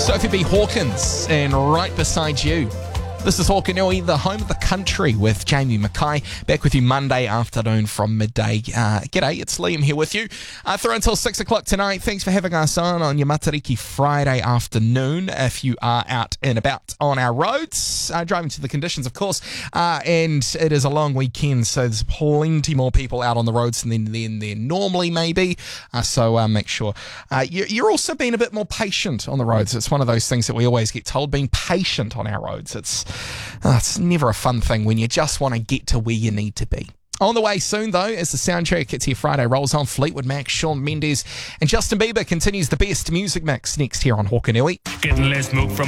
Sophie B. Hawkins, and right beside you, this is Hokanui, the home of the country, with Jamie Mackay. Back with you Monday afternoon from midday. G'day, it's Liam here with you. Through until 6 o'clock tonight. Thanks for having us on your Matariki Friday afternoon. If you are out and about on our roads, driving to the conditions, of course. And it is a long weekend, so there's plenty more people out on the roads than there normally may be. So make sure you're also being a bit more patient on the roads. It's one of those things that we always get told, being patient on our roads. It's never a fun thing when you just want to get to where you need to be. On the way soon, though, as the soundtrack It's Here Friday rolls on, Fleetwood Mac, Shawn Mendes, and Justin Bieber continues the best music mix next here on Hokanui. Getting less milk from